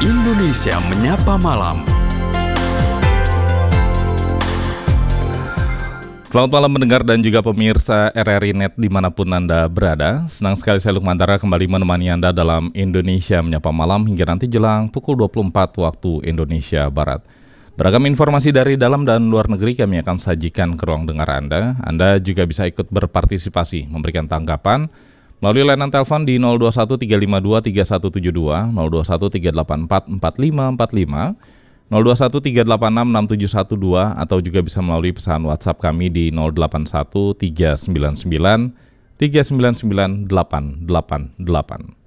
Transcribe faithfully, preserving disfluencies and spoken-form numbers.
Indonesia Menyapa Malam. Selamat malam mendengar dan juga pemirsa R R I Net dimanapun Anda berada. Senang sekali saya Lukmantara kembali menemani Anda dalam Indonesia Menyapa Malam hingga nanti jelang pukul dua puluh empat waktu Indonesia Barat. Beragam informasi dari dalam dan luar negeri kami akan sajikan ke ruang dengar Anda. Anda juga bisa ikut berpartisipasi, memberikan tanggapan melalui layanan telepon di nol dua satu tiga lima dua tiga satu tujuh dua, nol dua satu tiga delapan empat empat lima empat lima, nol dua satu tiga delapan enam enam tujuh satu dua, atau juga bisa melalui pesan WhatsApp kami di nol delapan satu tiga sembilan sembilan tiga sembilan sembilan delapan delapan delapan.